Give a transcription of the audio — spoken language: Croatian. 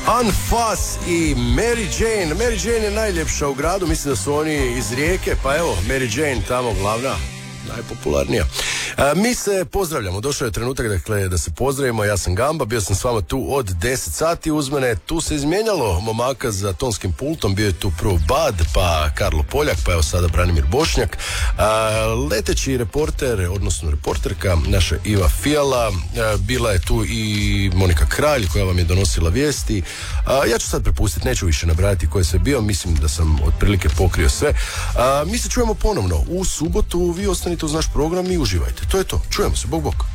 Anfas i Mary Jane. Mary Jane je najljepša u gradu, mislim da su oni iz Rijeke, pa evo, Mary Jane tamo glavna, najpopularnija. Mi se pozdravljamo, došao je trenutak dakle, da se pozdravimo, ja sam Gamba, bio sam s vama tu od 10 sati uz mene, tu se izmijenjalo momaka za tonskim pultom, bio je tu prvo Bad, pa Karlo Poljak, pa evo sada Branimir Bošnjak, leteći reporter, odnosno reporterka, naša Iva Fijala, bila je tu i Monika Kralj koja vam je donosila vijesti. Ja ću sad prepustiti, neću više nabrajati ko je sve bio, mislim da sam otprilike pokrio sve. Mi se čujemo ponovno u subotu, vi ostanite uz naš program i uživajte. To je to. Čujemo se. Bog, bog.